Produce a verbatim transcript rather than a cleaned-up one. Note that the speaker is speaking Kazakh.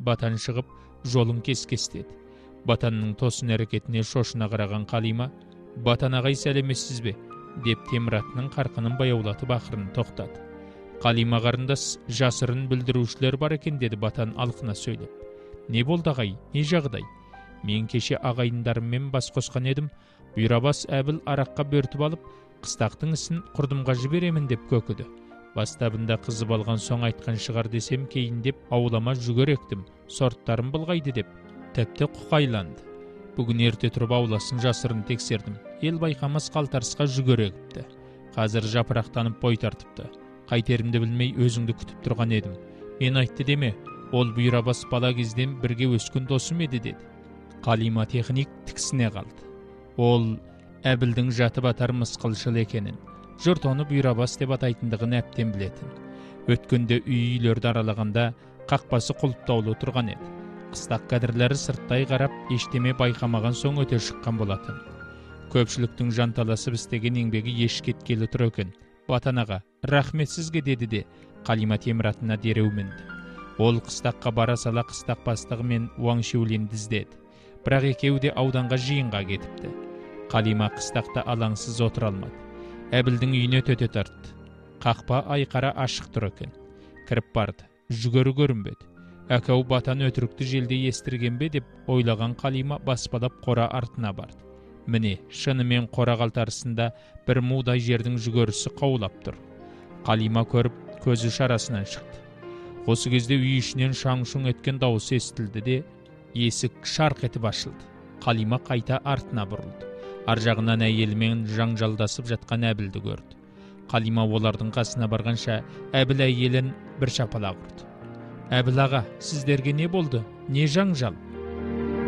Батан шығып, жолын кес-кестеді. Батанның тосын әрекетіне шошына қараған Қалима: «Батан ағай, сәлемессіз бе?» деп темір атының қарқынын баяулатып ақырын тоқтады. «Қалима қарындас, жасырын бүлдірушілер бар екен», деді Батан алқына сөйлеп. «Не болды ағай, не жағдай?» «Мен кеше ағайындарыммен бас қосқан едім. Бұйрабас Әбіл араққа бөртіп алып, қыстақтың ісін құрдымға жіберемін деп көкіді. Бастабында қызып алған соң айтқан шығар десем, кейіндеп аулама жүгер ектім, сорттарым былғайды деп тіпті құқайланды. Бүгін ерте тұрып ауласын жасырын тексердім. Ел байқамас қалтарысқа жүгер егіпті. Қазір жапырақтанып бой тартыпты. Қайтерімді білмей өзіңді күтіп тұрған едім. Мен айтты деме, ол Бұйрабас бала кезден бірге өскен досым еді», деді. Қалима техник тіксіне қалды. Ол Әбілдің жаты батар мысқылшыл екенін, жұрт оны Бұйрабас деп атайтындығын әптен білетін. Өткенде үй-үйлерді аралағанда қақпасы құлыптаулы тұрған еді. Қыстақ кәдірлері сырттай қарап, ештеме байқамаған соң өте шыққан болатын. Көпшіліктің жанталасып істеген еңбегі еш кеткелі тұр екен. «Батан аға, рахмет сізге», деді де Қалима темір атына дереу мінді. Ол қыстаққа бара сала қыстақ бастығы мен Уаңшеулинді іздеді. Бірақ екеуі де ауданға жиынға кетіпті. Қалима қыстақта алаңсыз отыра алмады. Әбілдің үйіне төте тартты. Қақпа айқара ашық тұр екен. Кіріп барды. Жүгері көрінбеді. Әкеу Батан өтірікті желде естірген бе деп ойлаған Қалима баспалап қора артына барды. Міне, шынымен қора қалтарысында бір мудай жердің жүгерісі қаулап тұр. Қалима көріп, көзі шарасынан шықты. Осы кезде үй ішінен шаң-шұң еткен дауысы естілді де, есік шарқ етіп ашылды. Қалима қайта артына бұрылды. Ар жағынан әйелімен жаңжалдасып жатқан Әбілді көрді. Қалима олардың қасына барғанша Әбіл әйелін бір шапалақ ұрды. «Әбіл аға, сіздерге не болды? Не жаңжал?»